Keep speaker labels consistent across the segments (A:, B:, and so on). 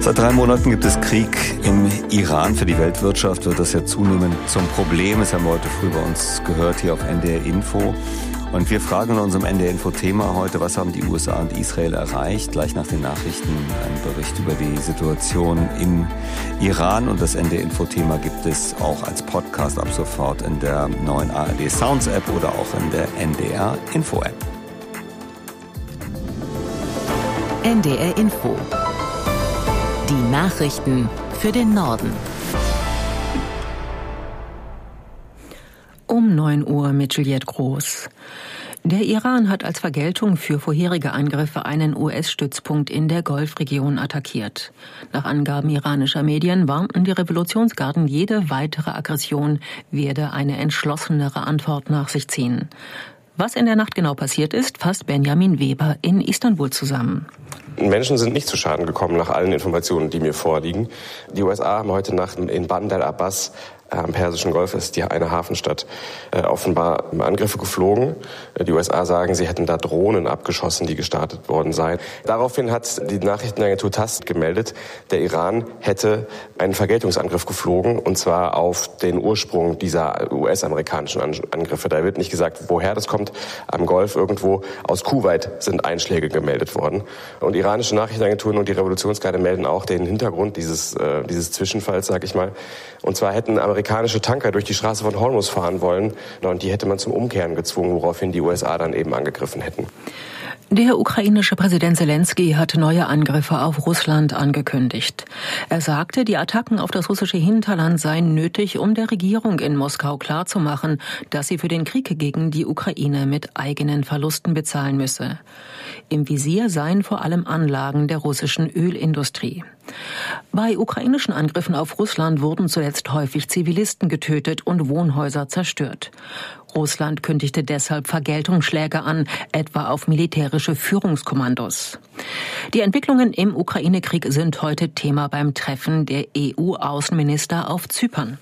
A: Seit 3 Monaten gibt es Krieg im Iran. Für die Weltwirtschaft wird das ja zunehmend zum Problem. Das haben wir heute früh bei uns gehört hier auf NDR Info. Und wir fragen in unserem NDR Info-Thema heute, was haben die USA und Israel erreicht? Gleich nach den Nachrichten ein Bericht über die Situation im Iran. Und das NDR Info-Thema gibt es auch als Podcast ab sofort in der neuen ARD Sounds App oder auch in der NDR Info App.
B: NDR Info. Die Nachrichten für den Norden.
C: Um 9 Uhr mit Juliette Groß. Der Iran hat als Vergeltung für vorherige Angriffe einen US-Stützpunkt in der Golfregion attackiert. Nach Angaben iranischer Medien warnten die Revolutionsgarden, jede weitere Aggression werde eine entschlossenere Antwort nach sich ziehen. Was in der Nacht genau passiert ist, fasst Benjamin Weber in Istanbul zusammen.
D: Menschen sind nicht zu Schaden gekommen, nach allen Informationen, die mir vorliegen. Die USA haben heute Nacht in Bandar Abbas am Persischen Golf, ist eine Hafenstadt, offenbar Angriffe geflogen. Die USA sagen, sie hätten da Drohnen abgeschossen, die gestartet worden seien. Daraufhin hat die Nachrichtenagentur TASS gemeldet, der Iran hätte einen Vergeltungsangriff geflogen, und zwar auf den Ursprung dieser US-amerikanischen Angriffe. Da wird nicht gesagt, woher das kommt. Am Golf irgendwo aus Kuwait sind Einschläge gemeldet worden. Und iranische Nachrichtenagenturen und die Revolutionsgarde melden auch den Hintergrund dieses Zwischenfalls, sag ich mal. Und zwar hätten amerikanische Tanker durch die Straße von Hormuz fahren wollen, und die hätte man zum Umkehren gezwungen, woraufhin die USA dann eben angegriffen hätten.
C: Der ukrainische Präsident Selenskyj hat neue Angriffe auf Russland angekündigt. Er sagte, die Attacken auf das russische Hinterland seien nötig, um der Regierung in Moskau klarzumachen, dass sie für den Krieg gegen die Ukraine mit eigenen Verlusten bezahlen müsse. Im Visier seien vor allem Anlagen der russischen Ölindustrie. Bei ukrainischen Angriffen auf Russland wurden zuletzt häufig Zivilisten getötet und Wohnhäuser zerstört. Russland kündigte deshalb Vergeltungsschläge an, etwa auf militärische Führungskommandos. Die Entwicklungen im Ukraine-Krieg sind heute Thema beim Treffen der EU-Außenminister auf Zypern.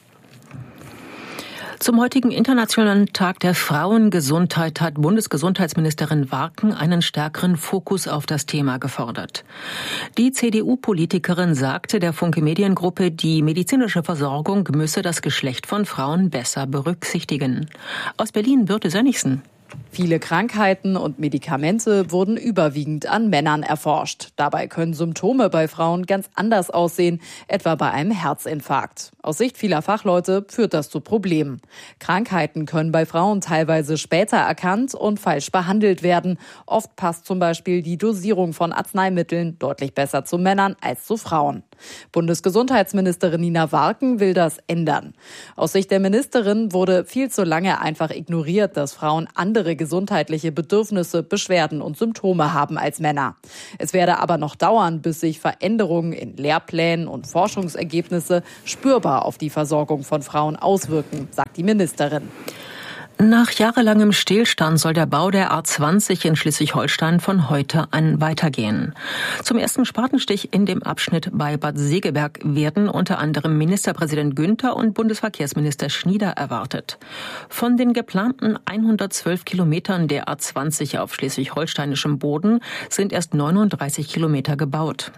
C: Zum heutigen Internationalen Tag der Frauengesundheit hat Bundesgesundheitsministerin Warken einen stärkeren Fokus auf das Thema gefordert. Die CDU-Politikerin sagte der Funke Mediengruppe, die medizinische Versorgung müsse das Geschlecht von Frauen besser berücksichtigen. Aus Berlin, Birte Sönnigsen.
E: Viele Krankheiten und Medikamente wurden überwiegend an Männern erforscht. Dabei können Symptome bei Frauen ganz anders aussehen, etwa bei einem Herzinfarkt. Aus Sicht vieler Fachleute führt das zu Problemen. Krankheiten können bei Frauen teilweise später erkannt und falsch behandelt werden. Oft passt zum Beispiel die Dosierung von Arzneimitteln deutlich besser zu Männern als zu Frauen. Bundesgesundheitsministerin Nina Warken will das ändern. Aus Sicht der Ministerin wurde viel zu lange einfach ignoriert, dass Frauen andere gesundheitliche Bedürfnisse, Beschwerden und Symptome haben als Männer. Es werde aber noch dauern, bis sich Veränderungen in Lehrplänen und Forschungsergebnisse spürbar auf die Versorgung von Frauen auswirken, sagt die Ministerin.
C: Nach jahrelangem Stillstand soll der Bau der A20 in Schleswig-Holstein von heute an weitergehen. Zum ersten Spatenstich in dem Abschnitt bei Bad Segeberg werden unter anderem Ministerpräsident Günther und Bundesverkehrsminister Schnieder erwartet. Von den geplanten 112 Kilometern der A20 auf schleswig-holsteinischem Boden sind erst 39 Kilometer gebaut.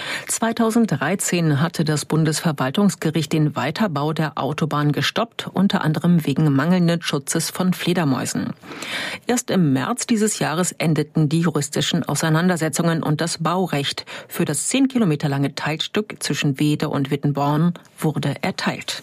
C: 2013 hatte das Bundesverwaltungsgericht den Weiterbau der Autobahn gestoppt, unter anderem wegen mangelnden Schutzes von Fledermäusen. Erst im März dieses Jahres endeten die juristischen Auseinandersetzungen und das Baurecht für das 10 Kilometer lange Teilstück zwischen Weede und Wittenborn wurde erteilt.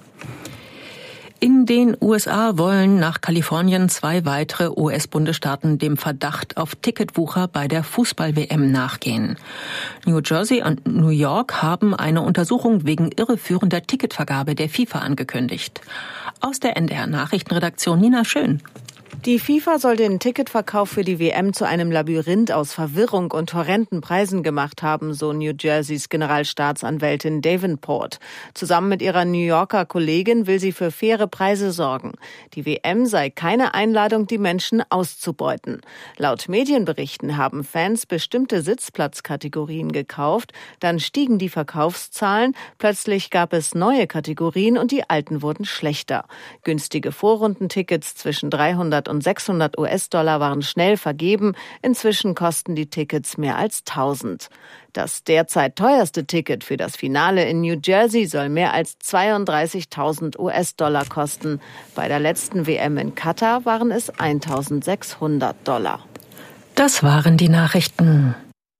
C: In den USA wollen nach Kalifornien 2 weitere US-Bundesstaaten dem Verdacht auf Ticketwucher bei der Fußball-WM nachgehen. New Jersey und New York haben eine Untersuchung wegen irreführender Ticketvergabe der FIFA angekündigt. Aus der NDR-Nachrichtenredaktion Nina Schön.
F: Die FIFA soll den Ticketverkauf für die WM zu einem Labyrinth aus Verwirrung und horrenden Preisen gemacht haben, so New Jerseys Generalstaatsanwältin Davenport. Zusammen mit ihrer New Yorker Kollegin will sie für faire Preise sorgen. Die WM sei keine Einladung, die Menschen auszubeuten. Laut Medienberichten haben Fans bestimmte Sitzplatzkategorien gekauft, dann stiegen die Verkaufszahlen, plötzlich gab es neue Kategorien und die alten wurden schlechter. Günstige Vorrundentickets zwischen 300 und $600 waren schnell vergeben. Inzwischen kosten die Tickets mehr als 1.000. Das derzeit teuerste Ticket für das Finale in New Jersey soll mehr als $32.000 kosten. Bei der letzten WM in Katar waren es $1.600.
C: Das waren die Nachrichten.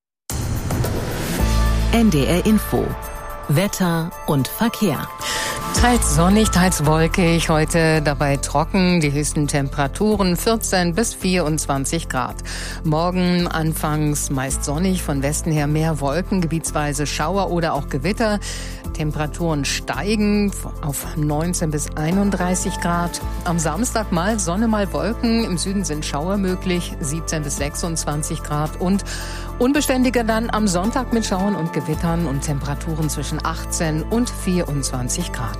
B: NDR Info. Wetter und Verkehr.
C: Teils sonnig, teils wolkig, heute dabei trocken, die höchsten Temperaturen 14 bis 24 Grad. Morgen anfangs meist sonnig, von Westen her mehr Wolken, gebietsweise Schauer oder auch Gewitter. Temperaturen steigen auf 19 bis 31 Grad. Am Samstag mal Sonne, mal Wolken. Im Süden sind Schauer möglich, 17 bis 26 Grad. Und unbeständiger dann am Sonntag mit Schauern und Gewittern und Temperaturen zwischen 18 und 24 Grad.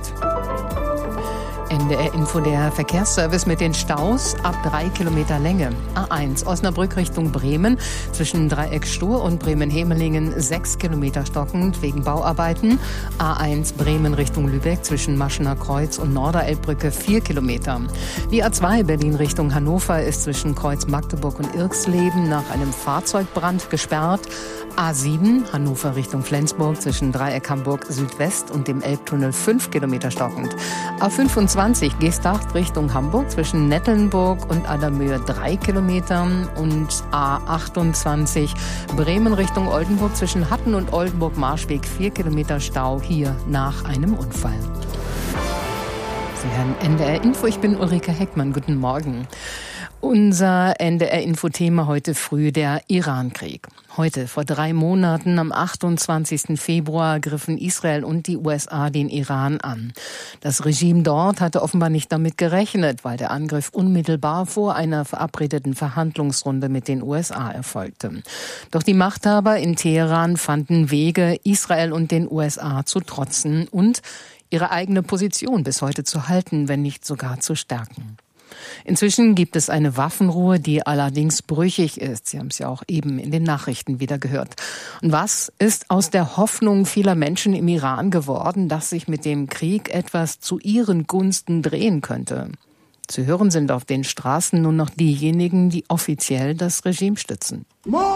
C: NDR Info, der Verkehrsservice mit den Staus ab 3 Kilometer Länge. A1 Osnabrück Richtung Bremen zwischen Dreieck Stur und Bremen-Hemelingen 6 Kilometer stockend wegen Bauarbeiten. A1 Bremen Richtung Lübeck zwischen Maschener Kreuz und Norderelbbrücke 4 Kilometer. Die A2 Berlin Richtung Hannover ist zwischen Kreuz Magdeburg und Irxleben nach einem Fahrzeugbrand gesperrt. A7 Hannover Richtung Flensburg zwischen Dreieck Hamburg Südwest und dem Elbtunnel 5 Kilometer stockend. A25 Geesthacht Richtung Hamburg zwischen Nettelnburg und Adamöhe 3 Kilometer und A28 Bremen Richtung Oldenburg zwischen Hatten und Oldenburg-Marschweg 4 Kilometer Stau hier nach einem Unfall. Sie hören NDR Info, ich bin Ulrike Heckmann, guten Morgen. Unser NDR-Info-Thema heute früh, der Irankrieg. Heute, vor 3 Monaten, am 28. Februar, griffen Israel und die USA den Iran an. Das Regime dort hatte offenbar nicht damit gerechnet, weil der Angriff unmittelbar vor einer verabredeten Verhandlungsrunde mit den USA erfolgte. Doch die Machthaber in Teheran fanden Wege, Israel und den USA zu trotzen und ihre eigene Position bis heute zu halten, wenn nicht sogar zu stärken. Inzwischen gibt es eine Waffenruhe, die allerdings brüchig ist. Sie haben es ja auch eben in den Nachrichten wieder gehört. Und was ist aus der Hoffnung vieler Menschen im Iran geworden, dass sich mit dem Krieg etwas zu ihren Gunsten drehen könnte? Zu hören sind auf den Straßen nur noch diejenigen, die offiziell das Regime stützen.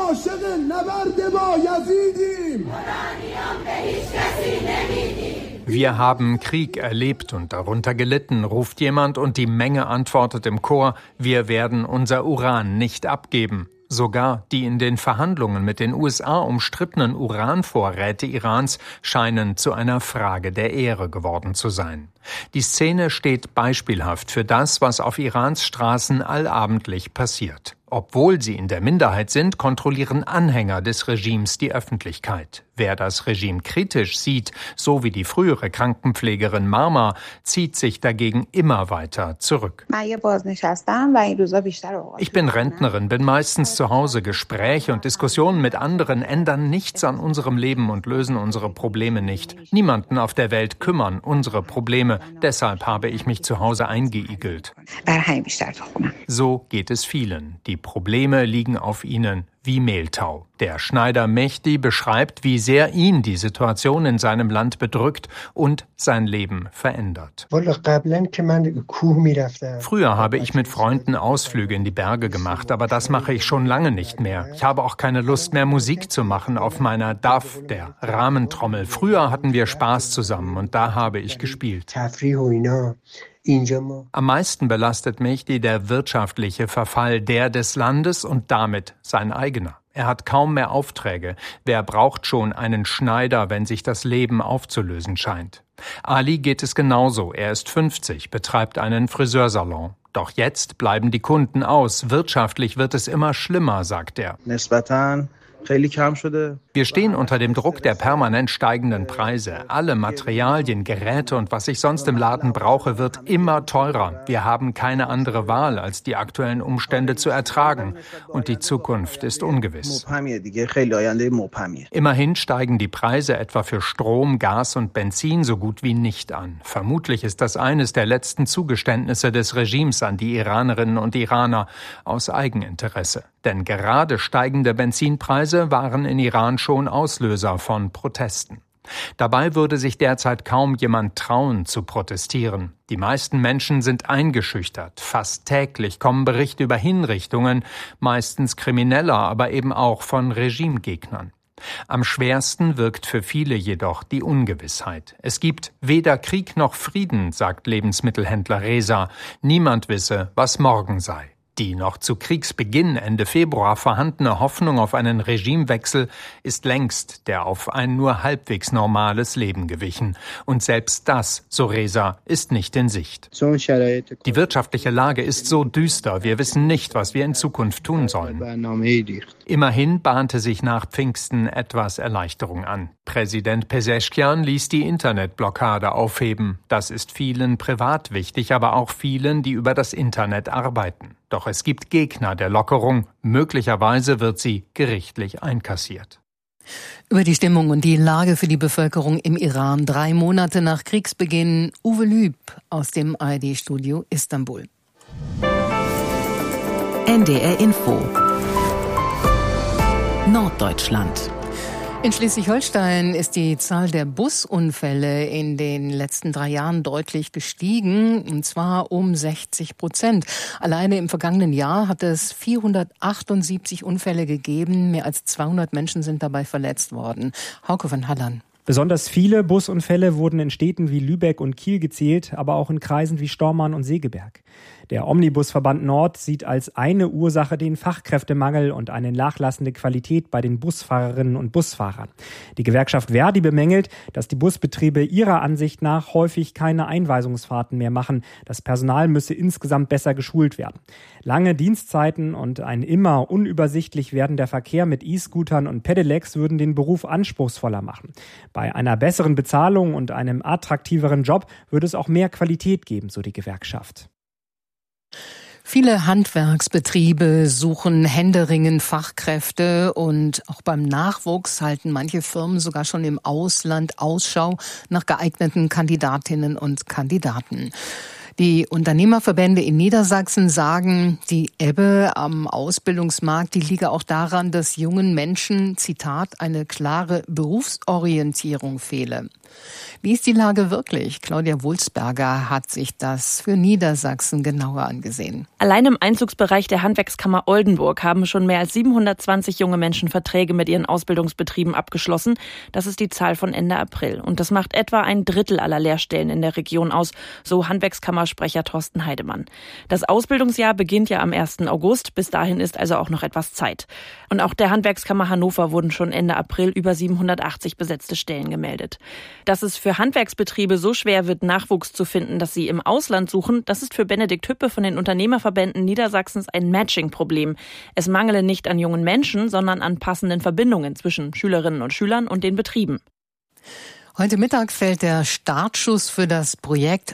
G: Wir haben Krieg erlebt und darunter gelitten, ruft jemand und die Menge antwortet im Chor, wir werden unser Uran nicht abgeben. Sogar die in den Verhandlungen mit den USA umstrittenen Uranvorräte Irans scheinen zu einer Frage der Ehre geworden zu sein. Die Szene steht beispielhaft für das, was auf Irans Straßen allabendlich passiert. Obwohl sie in der Minderheit sind, kontrollieren Anhänger des Regimes die Öffentlichkeit. Wer das Regime kritisch sieht, so wie die frühere Krankenpflegerin Marma, zieht sich dagegen immer weiter zurück. Ich bin Rentnerin, bin meistens zu Hause. Gespräche und Diskussionen mit anderen ändern nichts an unserem Leben und lösen unsere Probleme nicht. Niemanden auf der Welt kümmern unsere Probleme. Deshalb habe ich mich zu Hause eingeigelt. So geht es vielen. Die Probleme liegen auf ihnen wie Mehltau. Der Schneider Mehdi beschreibt, wie sehr ihn die Situation in seinem Land bedrückt und sein Leben verändert. Früher habe ich mit Freunden Ausflüge in die Berge gemacht, aber das mache ich schon lange nicht mehr. Ich habe auch keine Lust mehr, Musik zu machen auf meiner DAF, der Rahmentrommel. Früher hatten wir Spaß zusammen und da habe ich gespielt. Am meisten belastet Mehdi der wirtschaftliche Verfall, der des Landes und damit sein eigener. Er hat kaum mehr Aufträge. Wer braucht schon einen Schneider, wenn sich das Leben aufzulösen scheint? Ali geht es genauso. Er ist 50, betreibt einen Friseursalon. Doch jetzt bleiben die Kunden aus. Wirtschaftlich wird es immer schlimmer, sagt er. Wir stehen unter dem Druck der permanent steigenden Preise. Alle Materialien, Geräte und was ich sonst im Laden brauche, wird immer teurer. Wir haben keine andere Wahl, als die aktuellen Umstände zu ertragen. Und die Zukunft ist ungewiss. Immerhin steigen die Preise etwa für Strom, Gas und Benzin so gut wie nicht an. Vermutlich ist das eines der letzten Zugeständnisse des Regimes an die Iranerinnen und Iraner aus Eigeninteresse. Denn gerade steigende Benzinpreise waren in Iran schon Auslöser von Protesten. Dabei würde sich derzeit kaum jemand trauen, zu protestieren. Die meisten Menschen sind eingeschüchtert. Fast täglich kommen Berichte über Hinrichtungen, meistens Krimineller, aber eben auch von Regimegegnern. Am schwersten wirkt für viele jedoch die Ungewissheit. Es gibt weder Krieg noch Frieden, sagt Lebensmittelhändler Reza. Niemand wisse, was morgen sei. Die noch zu Kriegsbeginn Ende Februar vorhandene Hoffnung auf einen Regimewechsel ist längst der auf ein nur halbwegs normales Leben gewichen. Und selbst das, so Reza, ist nicht in Sicht. Die wirtschaftliche Lage ist so düster, wir wissen nicht, was wir in Zukunft tun sollen. Immerhin bahnte sich nach Pfingsten etwas Erleichterung an. Präsident Pezeshkian ließ die Internetblockade aufheben. Das ist vielen privat wichtig, aber auch vielen, die über das Internet arbeiten. Doch es gibt Gegner der Lockerung. Möglicherweise wird sie gerichtlich einkassiert.
H: Über die Stimmung und die Lage für die Bevölkerung im Iran 3 Monate nach Kriegsbeginn, Uwe Lüb aus dem ARD-Studio Istanbul.
B: NDR Info Norddeutschland.
H: In Schleswig-Holstein ist die Zahl der Busunfälle in den letzten 3 Jahren deutlich gestiegen, und zwar um 60%. Alleine im vergangenen Jahr hat es 478 Unfälle gegeben. Mehr als 200 Menschen sind dabei verletzt worden. Hauke van Hallern.
I: Besonders viele Busunfälle wurden in Städten wie Lübeck und Kiel gezählt, aber auch in Kreisen wie Stormarn und Segeberg. Der Omnibusverband Nord sieht als eine Ursache den Fachkräftemangel und eine nachlassende Qualität bei den Busfahrerinnen und Busfahrern. Die Gewerkschaft Verdi bemängelt, dass die Busbetriebe ihrer Ansicht nach häufig keine Einweisungsfahrten mehr machen. Das Personal müsse insgesamt besser geschult werden. Lange Dienstzeiten und ein immer unübersichtlich werdender Verkehr mit E-Scootern und Pedelecs würden den Beruf anspruchsvoller machen. Bei einer besseren Bezahlung und einem attraktiveren Job würde es auch mehr Qualität geben, so die Gewerkschaft.
H: Viele Handwerksbetriebe suchen händeringend Fachkräfte, und auch beim Nachwuchs halten manche Firmen sogar schon im Ausland Ausschau nach geeigneten Kandidatinnen und Kandidaten. Die Unternehmerverbände in Niedersachsen sagen, die Ebbe am Ausbildungsmarkt, die liege auch daran, dass jungen Menschen, Zitat, eine klare Berufsorientierung fehle. Wie ist die Lage wirklich? Claudia Wulsberger hat sich das für Niedersachsen genauer angesehen.
J: Allein im Einzugsbereich der Handwerkskammer Oldenburg haben schon mehr als 720 junge Menschen Verträge mit ihren Ausbildungsbetrieben abgeschlossen. Das ist die Zahl von Ende April. Und das macht etwa 1/3 aller Lehrstellen in der Region aus, so Handwerkskammersprecher Thorsten Heidemann. Das Ausbildungsjahr beginnt ja am 1. August. Bis dahin ist also auch noch etwas Zeit. Und auch der Handwerkskammer Hannover wurden schon Ende April über 780 besetzte Stellen gemeldet. Dass es für Handwerksbetriebe so schwer wird, Nachwuchs zu finden, dass sie im Ausland suchen, das ist für Benedikt Hüppe von den Unternehmerverbänden Niedersachsens ein Matching-Problem. Es mangele nicht an jungen Menschen, sondern an passenden Verbindungen zwischen Schülerinnen und Schülern und den Betrieben.
H: Heute Mittag fällt der Startschuss für das Projekt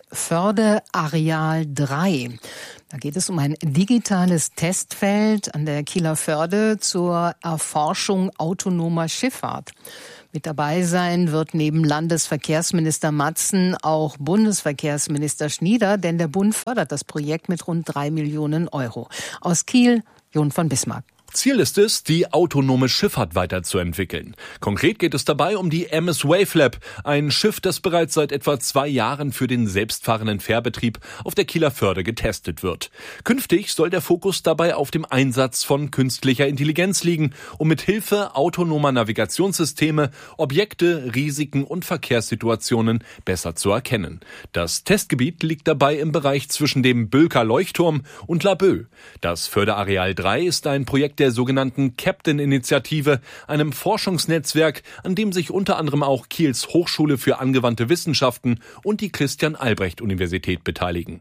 H: Förde-Areal 3. Da geht es um ein digitales Testfeld an der Kieler Förde zur Erforschung autonomer Schifffahrt. Mit dabei sein wird neben Landesverkehrsminister Matzen auch Bundesverkehrsminister Schnieder, denn der Bund fördert das Projekt mit rund 3 Millionen Euro. Aus Kiel, Jon von Bismarck.
K: Ziel ist es, die autonome Schifffahrt weiterzuentwickeln. Konkret geht es dabei um die MS Wavelab, ein Schiff, das bereits seit etwa 2 Jahren für den selbstfahrenden Fährbetrieb auf der Kieler Förde getestet wird. Künftig soll der Fokus dabei auf dem Einsatz von künstlicher Intelligenz liegen, um mit Hilfe autonomer Navigationssysteme Objekte, Risiken und Verkehrssituationen besser zu erkennen. Das Testgebiet liegt dabei im Bereich zwischen dem Bülker Leuchtturm und Laboe. Das Fördeareal 3 ist ein Projekt der sogenannten Captain-Initiative, einem Forschungsnetzwerk, an dem sich unter anderem auch Kiels Hochschule für angewandte Wissenschaften und die Christian-Albrecht-Universität beteiligen.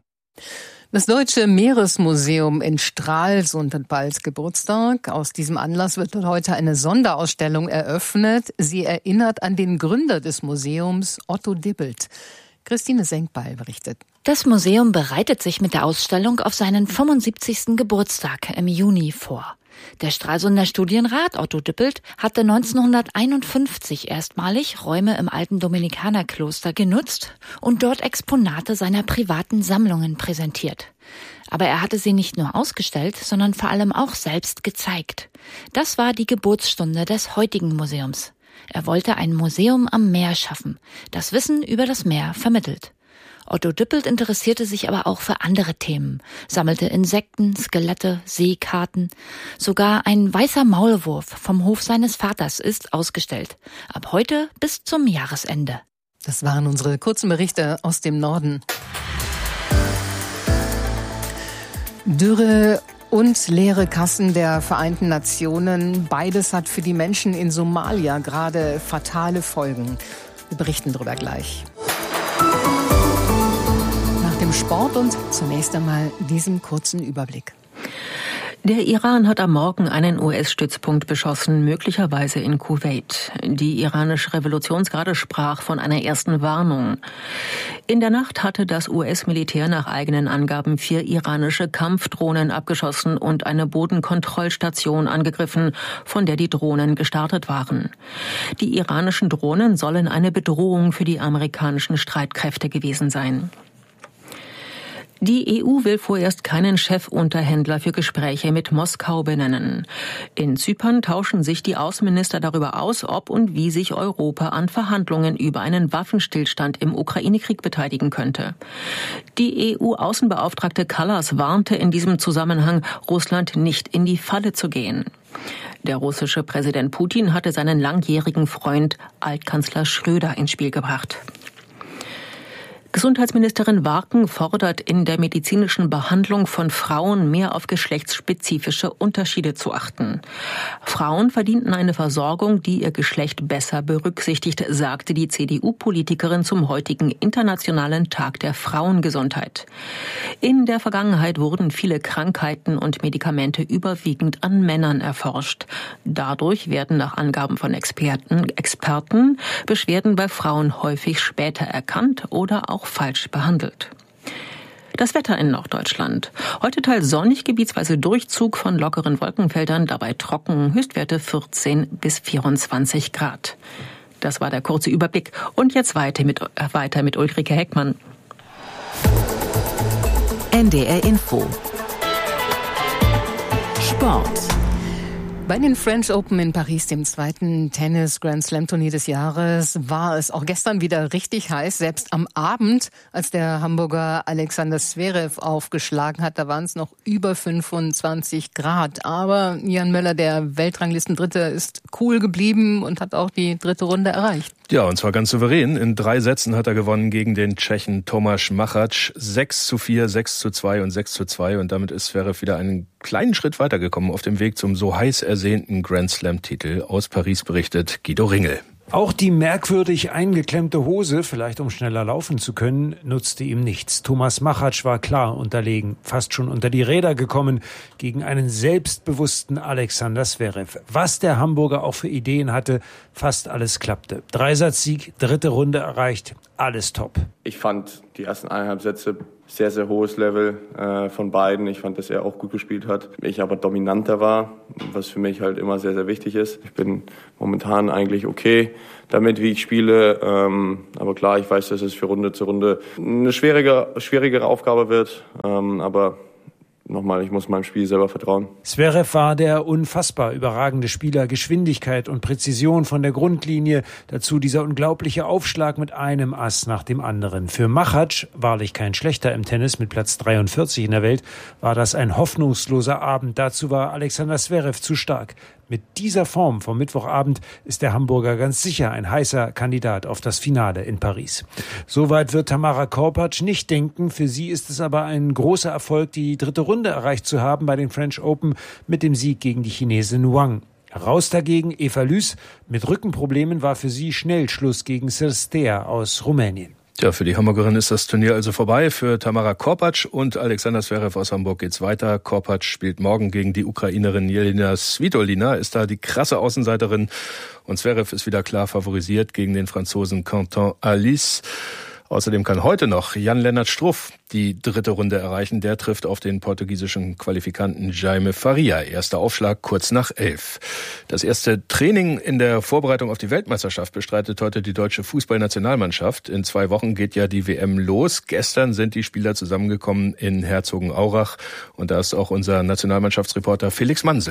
H: Das Deutsche Meeresmuseum in Stralsund hat bald Geburtstag. Aus diesem Anlass wird dort heute eine Sonderausstellung eröffnet. Sie erinnert an den Gründer des Museums, Otto Dibbelt. Christine Senkbeil berichtet.
L: Das Museum bereitet sich mit der Ausstellung auf seinen 75. Geburtstag im Juni vor. Der Stralsunder Studienrat Otto Dibbelt hatte 1951 erstmalig Räume im alten Dominikanerkloster genutzt und dort Exponate seiner privaten Sammlungen präsentiert. Aber er hatte sie nicht nur ausgestellt, sondern vor allem auch selbst gezeigt. Das war die Geburtsstunde des heutigen Museums. Er wollte ein Museum am Meer schaffen, das Wissen über das Meer vermittelt. Otto Düppelt interessierte sich aber auch für andere Themen, sammelte Insekten, Skelette, Seekarten. Sogar ein weißer Maulwurf vom Hof seines Vaters ist ausgestellt. Ab heute bis zum Jahresende.
H: Das waren unsere kurzen Berichte aus dem Norden. Dürre und leere Kassen der Vereinten Nationen. Beides hat für die Menschen in Somalia gerade fatale Folgen. Wir berichten darüber gleich. Nach dem Sport und zunächst einmal diesem kurzen Überblick.
C: Der Iran hat am Morgen einen US-Stützpunkt beschossen, möglicherweise in Kuwait. Die iranische Revolutionsgarde sprach von einer ersten Warnung. In der Nacht hatte das US-Militär nach eigenen Angaben 4 iranische Kampfdrohnen abgeschossen und eine Bodenkontrollstation angegriffen, von der die Drohnen gestartet waren. Die iranischen Drohnen sollen eine Bedrohung für die amerikanischen Streitkräfte gewesen sein. Die EU will vorerst keinen Chefunterhändler für Gespräche mit Moskau benennen. In Zypern tauschen sich die Außenminister darüber aus, ob und wie sich Europa an Verhandlungen über einen Waffenstillstand im Ukraine-Krieg beteiligen könnte. Die EU-Außenbeauftragte Kallas warnte in diesem Zusammenhang, Russland nicht in die Falle zu gehen. Der russische Präsident Putin hatte seinen langjährigen Freund Altkanzler Schröder ins Spiel gebracht. Gesundheitsministerin Warken fordert in der medizinischen Behandlung von Frauen mehr auf geschlechtsspezifische Unterschiede zu achten. Frauen verdienten eine Versorgung, die ihr Geschlecht besser berücksichtigt, sagte die CDU-Politikerin zum heutigen Internationalen Tag der Frauengesundheit. In der Vergangenheit wurden viele Krankheiten und Medikamente überwiegend an Männern erforscht. Dadurch werden nach Angaben von Experten Beschwerden bei Frauen häufig später erkannt oder auch falsch behandelt. Das Wetter in Norddeutschland. Heute teils sonnig, gebietsweise Durchzug von lockeren Wolkenfeldern, dabei trocken, Höchstwerte 14 bis 24 Grad. Das war der kurze Überblick. Und jetzt weiter mit Ulrike Heckmann.
B: NDR Info. Sport.
H: Bei den French Open in Paris, dem zweiten Tennis-Grand-Slam-Turnier des Jahres, war es auch gestern wieder richtig heiß. Selbst am Abend, als der Hamburger Alexander Zverev aufgeschlagen hat, da waren es noch über 25 Grad. Aber Jan Möller, der Weltranglistendritte, ist cool geblieben und hat auch die dritte Runde erreicht.
M: Ja, und zwar ganz souverän. In 3 Sätzen hat er gewonnen gegen den Tschechen Tomáš Machač. 6:4, 6:2 und 6:2. Und damit ist Zverev wieder einen kleinen Schritt weitergekommen auf dem Weg zum so heiß ersehnten Grand-Slam-Titel. Aus Paris berichtet Guido Ringel.
N: Auch die merkwürdig eingeklemmte Hose, vielleicht um schneller laufen zu können, nutzte ihm nichts. Tomáš Machač war klar unterlegen, fast schon unter die Räder gekommen gegen einen selbstbewussten Alexander Zverev. Was der Hamburger auch für Ideen hatte, fast alles klappte. 3-Satz-Sieg, dritte Runde erreicht, alles top.
O: Ich fand die ersten 1,5 Sätze sehr, sehr hohes Level von beiden. Ich fand, dass er auch gut gespielt hat. Ich aber dominanter war, was für mich halt immer sehr, sehr wichtig ist. Ich bin momentan eigentlich okay damit, wie ich spiele. Aber klar, ich weiß, dass es für Runde zu Runde eine schwierigere Aufgabe wird. Aber nochmal, ich muss meinem Spiel selber vertrauen.
N: Zverev war der unfassbar überragende Spieler. Geschwindigkeit und Präzision von der Grundlinie. Dazu dieser unglaubliche Aufschlag mit einem Ass nach dem anderen. Für Machač, wahrlich kein schlechter im Tennis, mit Platz 43 in der Welt, war das ein hoffnungsloser Abend. Dazu war Alexander Zverev zu stark. Mit dieser Form vom Mittwochabend ist der Hamburger ganz sicher ein heißer Kandidat auf das Finale in Paris. Soweit wird Tamara Korpatsch nicht denken. Für sie ist es aber ein großer Erfolg, die dritte Runde erreicht zu haben bei den French Open mit dem Sieg gegen die Chinesin Wang. Raus dagegen Eva Lüß. Mit Rückenproblemen war für sie schnell Schluss gegen Cirstea aus Rumänien.
M: Ja, für die Hamburgerin ist das Turnier also vorbei. Für Tamara Korpatsch und Alexander Zverev aus Hamburg geht's weiter. Korpatsch spielt morgen gegen die Ukrainerin Jelena Svitolina, ist da die krasse Außenseiterin. Und Zverev ist wieder klar favorisiert gegen den Franzosen Quentin Alice. Außerdem kann heute noch Jan-Lennart Struff die dritte Runde erreichen. Der trifft auf den portugiesischen Qualifikanten Jaime Faria. Erster Aufschlag kurz nach 11. Das erste Training in der Vorbereitung auf die Weltmeisterschaft bestreitet heute die deutsche Fußballnationalmannschaft. In 2 Wochen geht ja die WM los. Gestern sind die Spieler zusammengekommen in Herzogenaurach. Und da ist auch unser Nationalmannschaftsreporter Felix Mansel.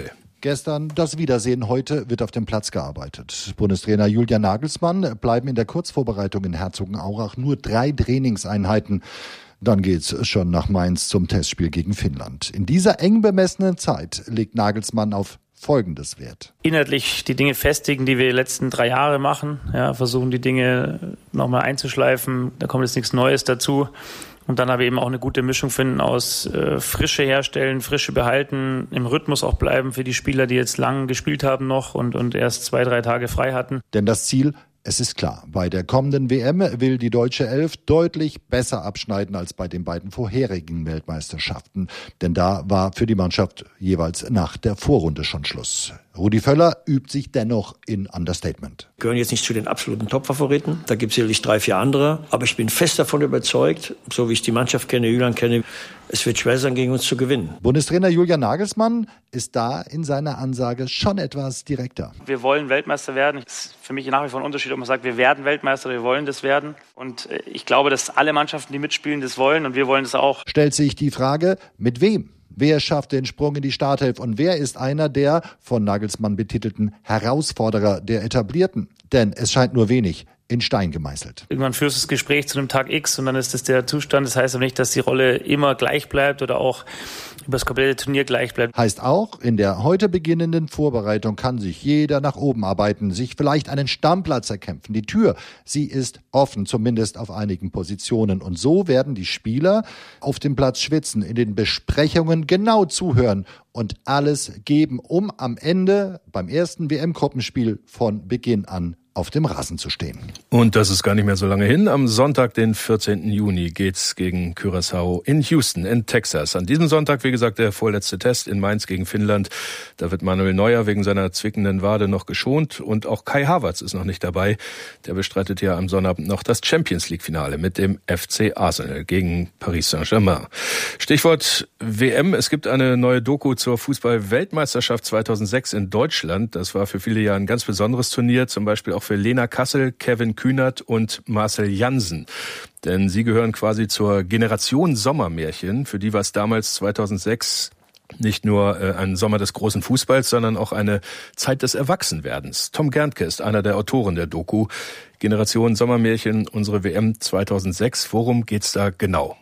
P: Gestern das Wiedersehen, heute wird auf dem Platz gearbeitet. Bundestrainer Julian Nagelsmann bleiben in der Kurzvorbereitung in Herzogenaurach nur 3 Trainingseinheiten. Dann geht's schon nach Mainz zum Testspiel gegen Finnland. In dieser eng bemessenen Zeit legt Nagelsmann auf Folgendes Wert.
Q: Inhaltlich die Dinge festigen, die wir die letzten 3 Jahre machen. Ja, versuchen die Dinge nochmal einzuschleifen. Da kommt jetzt nichts Neues dazu. Und dann aber eben auch eine gute Mischung finden aus Frische herstellen, Frische behalten, im Rhythmus auch bleiben für die Spieler, die jetzt lang gespielt haben noch und erst 2-3 Tage frei hatten.
P: Denn das Ziel, es ist klar, bei der kommenden WM will die deutsche Elf deutlich besser abschneiden als bei den beiden vorherigen Weltmeisterschaften. Denn da war für die Mannschaft jeweils nach der Vorrunde schon Schluss. Rudi Völler übt sich dennoch in Understatement.
R: Wir gehören jetzt nicht zu den absoluten Top-Favoriten. Da gibt es sicherlich 3, 4 andere. Aber ich bin fest davon überzeugt, so wie ich die Mannschaft kenne, Julian kenne, es wird schwer sein, gegen uns zu gewinnen.
P: Bundestrainer Julian Nagelsmann ist da in seiner Ansage schon etwas direkter.
Q: Wir wollen Weltmeister werden. Es ist für mich nach wie vor ein Unterschied, ob man sagt, wir werden Weltmeister oder wir wollen das werden. Und ich glaube, dass alle Mannschaften, die mitspielen, das wollen und wir wollen das auch.
P: Stellt sich die Frage, mit wem? Wer schafft den Sprung in die Startelf und wer ist einer der von Nagelsmann betitelten Herausforderer der Etablierten? Denn es scheint nur wenig in Stein gemeißelt.
Q: Irgendwann führst du das Gespräch zu einem Tag X und dann ist das der Zustand. Das heißt aber nicht, dass die Rolle immer gleich bleibt oder auch über das komplette Turnier gleich bleibt.
P: Heißt auch, in der heute beginnenden Vorbereitung kann sich jeder nach oben arbeiten, sich vielleicht einen Stammplatz erkämpfen. Die Tür, sie ist offen, zumindest auf einigen Positionen. Und so werden die Spieler auf dem Platz schwitzen, in den Besprechungen genau zuhören und alles geben, um am Ende beim ersten WM-Gruppenspiel von Beginn an auf dem Rasen zu stehen.
M: Und das ist gar nicht mehr so lange hin. Am Sonntag, den 14. Juni, geht's gegen Curaçao in Houston in Texas. An diesem Sonntag, wie gesagt, der vorletzte Test in Mainz gegen Finnland. Da wird Manuel Neuer wegen seiner zwickenden Wade noch geschont und auch Kai Havertz ist noch nicht dabei. Der bestreitet ja am Sonnabend noch das Champions-League-Finale mit dem FC Arsenal gegen Paris Saint-Germain. Stichwort WM. Es gibt eine neue Doku zur Fußball-Weltmeisterschaft 2006 in Deutschland. Das war für viele ja ein ganz besonderes Turnier, zum Beispiel auch für Lena Kassel, Kevin Kühnert und Marcel Jansen. Denn sie gehören quasi zur Generation Sommermärchen. Für die war es damals 2006 nicht nur ein Sommer des großen Fußballs, sondern auch eine Zeit des Erwachsenwerdens. Tom Gerntke ist einer der Autoren der Doku. Generation Sommermärchen, unsere WM 2006. Worum geht's da genau?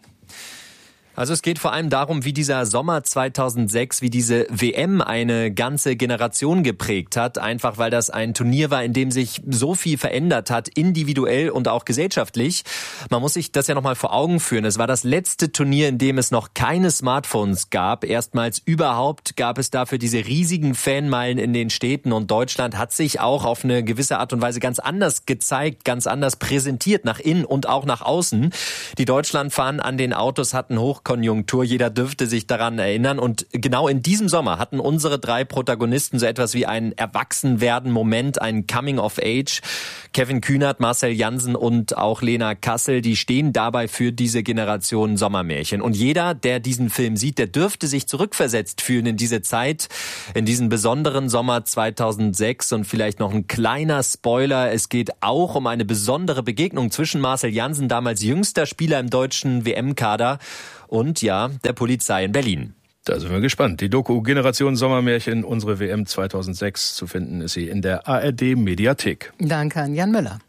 S: Also es geht vor allem darum, wie dieser Sommer 2006, wie diese WM eine ganze Generation geprägt hat. Einfach weil das ein Turnier war, in dem sich so viel verändert hat, individuell und auch gesellschaftlich. Man muss sich das ja nochmal vor Augen führen. Es war das letzte Turnier, in dem es noch keine Smartphones gab. Erstmals überhaupt gab es dafür diese riesigen Fanmeilen in den Städten. Und Deutschland hat sich auch auf eine gewisse Art und Weise ganz anders gezeigt, ganz anders präsentiert, nach innen und auch nach außen. Die Deutschlandfahnen an den Autos hatten Hochkonjunktur. Jeder dürfte sich daran erinnern. Und genau in diesem Sommer hatten unsere 3 Protagonisten so etwas wie einen Erwachsenwerden-Moment, einen Coming of Age. Kevin Kühnert, Marcel Jansen und auch Lena Kassel, die stehen dabei für diese Generation Sommermärchen. Und jeder, der diesen Film sieht, der dürfte sich zurückversetzt fühlen in diese Zeit, in diesen besonderen Sommer 2006. Und vielleicht noch ein kleiner Spoiler, es geht auch um eine besondere Begegnung zwischen Marcel Jansen, damals jüngster Spieler im deutschen WM-Kader, und ja, der Polizei in Berlin.
M: Da sind wir gespannt. Die Doku Generation Sommermärchen, unsere WM 2006, zu finden ist sie in der ARD-Mediathek.
H: Danke an Jan Müller.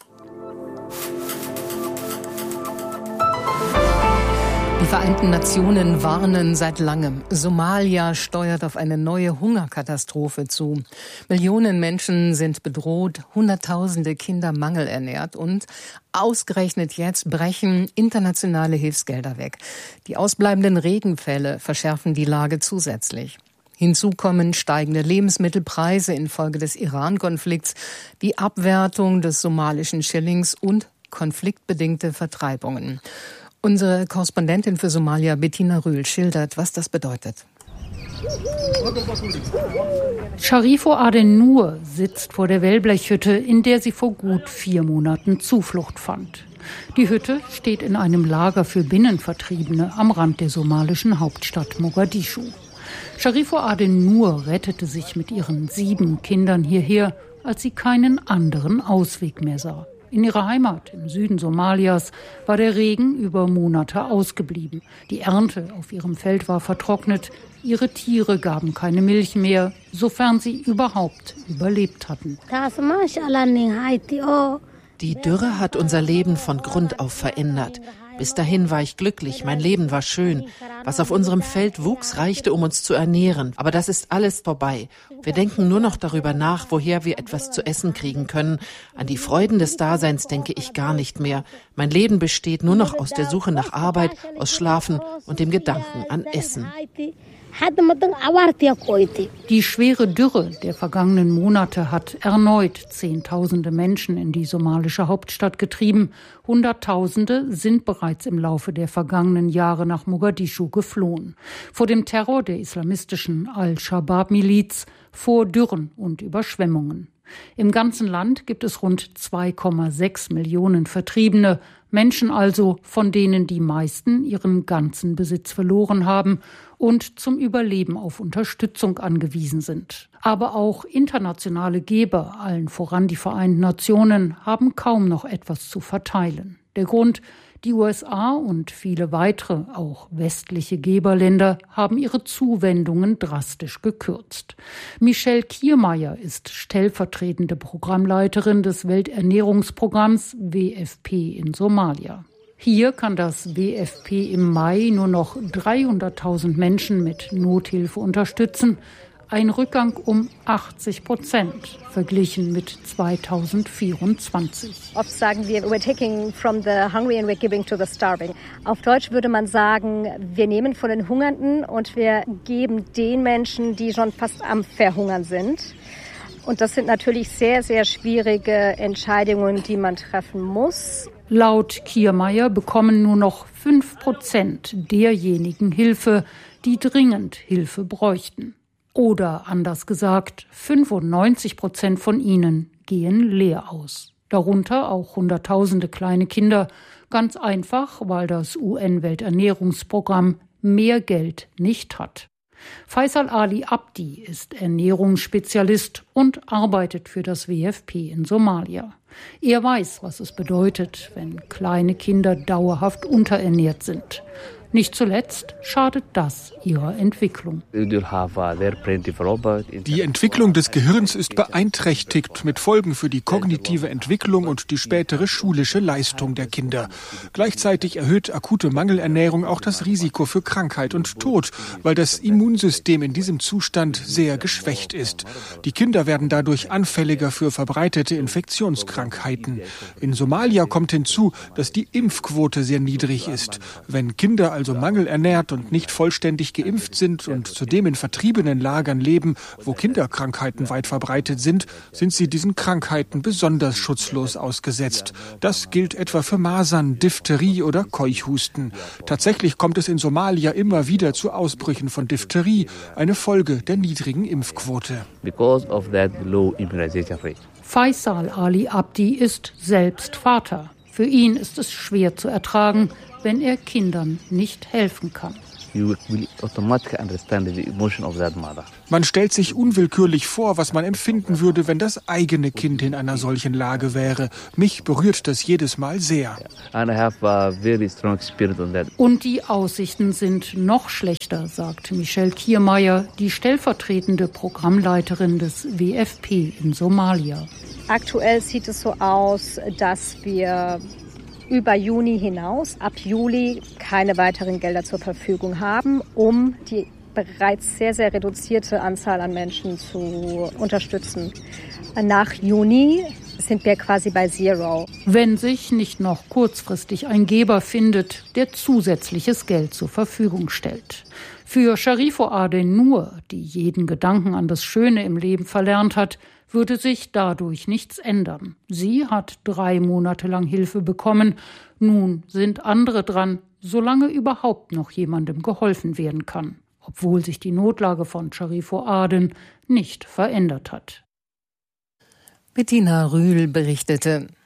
H: Die Vereinten Nationen warnen seit langem. Somalia steuert auf eine neue Hungerkatastrophe zu. Millionen Menschen sind bedroht, Hunderttausende Kinder mangelernährt und ausgerechnet jetzt brechen internationale Hilfsgelder weg. Die ausbleibenden Regenfälle verschärfen die Lage zusätzlich. Hinzu kommen steigende Lebensmittelpreise infolge des Iran-Konflikts, die Abwertung des somalischen Schillings und konfliktbedingte Vertreibungen. Unsere Korrespondentin für Somalia, Bettina Rühl, schildert, was das bedeutet.
T: Sharifo Aden-Nur sitzt vor der Wellblechhütte, in der sie vor gut 4 Monaten Zuflucht fand. Die Hütte steht in einem Lager für Binnenvertriebene am Rand der somalischen Hauptstadt Mogadischu. Sharifo Aden-Nur rettete sich mit ihren 7 Kindern hierher, als sie keinen anderen Ausweg mehr sah. In ihrer Heimat im Süden Somalias war der Regen über Monate ausgeblieben. Die Ernte auf ihrem Feld war vertrocknet. Ihre Tiere gaben keine Milch mehr, sofern sie überhaupt überlebt hatten.
B: Die Dürre hat unser Leben von Grund auf verändert. Bis dahin war ich glücklich, mein Leben war schön. Was auf unserem Feld wuchs, reichte, um uns zu ernähren. Aber das ist alles vorbei. Wir denken nur noch darüber nach, woher wir etwas zu essen kriegen können. An die Freuden des Daseins denke ich gar nicht mehr. Mein Leben besteht nur noch aus der Suche nach Arbeit, aus Schlafen und dem Gedanken an Essen.
T: Die schwere Dürre der vergangenen Monate hat erneut Zehntausende Menschen in die somalische Hauptstadt getrieben. Hunderttausende sind bereits im Laufe der vergangenen Jahre nach Mogadischu geflohen. Vor dem Terror der islamistischen Al-Shabaab-Miliz, vor Dürren und Überschwemmungen. Im ganzen Land gibt es rund 2,6 Millionen Vertriebene, Menschen also, von denen die meisten ihren ganzen Besitz verloren haben und zum Überleben auf Unterstützung angewiesen sind. Aber auch internationale Geber, allen voran die Vereinten Nationen, haben kaum noch etwas zu verteilen. Der Grund: Die USA und viele weitere, auch westliche Geberländer, haben ihre Zuwendungen drastisch gekürzt. Michelle Kiermeier ist stellvertretende Programmleiterin des Welternährungsprogramms WFP in Somalia. Hier kann das WFP im Mai nur noch 300.000 Menschen mit Nothilfe unterstützen. Ein Rückgang um 80% verglichen mit 2024.
U: Oft sagen wir, we're taking from the hungry and we're giving to the starving. Auf Deutsch würde man sagen, wir nehmen von den Hungernden und wir geben den Menschen, die schon fast am Verhungern sind. Und das sind natürlich sehr, sehr schwierige Entscheidungen, die man treffen muss.
T: Laut Kiermeier bekommen nur noch 5% derjenigen Hilfe, die dringend Hilfe bräuchten. Oder anders gesagt, 95% von ihnen gehen leer aus. Darunter auch Hunderttausende kleine Kinder. Ganz einfach, weil das UN-Welternährungsprogramm mehr Geld nicht hat. Faisal Ali Abdi ist Ernährungsspezialist und arbeitet für das WFP in Somalia. Er weiß, was es bedeutet, wenn kleine Kinder dauerhaft unterernährt sind. Nicht zuletzt schadet das ihrer Entwicklung.
V: Die Entwicklung des Gehirns ist beeinträchtigt mit Folgen für die kognitive Entwicklung und die spätere schulische Leistung der Kinder. Gleichzeitig erhöht akute Mangelernährung auch das Risiko für Krankheit und Tod, weil das Immunsystem in diesem Zustand sehr geschwächt ist. Die Kinder werden dadurch anfälliger für verbreitete Infektionskrankheiten. In Somalia kommt hinzu, dass die Impfquote sehr niedrig ist. Wenn Kinder also mangelernährt und nicht vollständig geimpft sind und zudem in vertriebenen Lagern leben, wo Kinderkrankheiten weit verbreitet sind, sind sie diesen Krankheiten besonders schutzlos ausgesetzt. Das gilt etwa für Masern, Diphtherie oder Keuchhusten. Tatsächlich kommt es in Somalia immer wieder zu Ausbrüchen von Diphtherie, eine Folge der niedrigen Impfquote.
T: Faisal Ali Abdi ist selbst Vater. Für ihn ist es schwer zu ertragen, wenn er Kindern nicht helfen kann.
V: Man stellt sich unwillkürlich vor, was man empfinden würde, wenn das eigene Kind in einer solchen Lage wäre. Mich berührt das jedes Mal sehr.
T: Und die Aussichten sind noch schlechter, sagt Michelle Kiermeier, die stellvertretende Programmleiterin des WFP in Somalia.
U: Aktuell sieht es so aus, dass wir über Juni hinaus, ab Juli, keine weiteren Gelder zur Verfügung haben, um die bereits sehr, sehr reduzierte Anzahl an Menschen zu unterstützen. Nach Juni sind wir quasi bei Zero.
T: Wenn sich nicht noch kurzfristig ein Geber findet, der zusätzliches Geld zur Verfügung stellt. Für Sharifo Aden Nur, die jeden Gedanken an das Schöne im Leben verlernt hat, würde sich dadurch nichts ändern. Sie hat 3 Monate lang Hilfe bekommen. Nun sind andere dran, solange überhaupt noch jemandem geholfen werden kann, obwohl sich die Notlage von Sharifo Aden nicht verändert hat.
H: Bettina Rühl berichtete.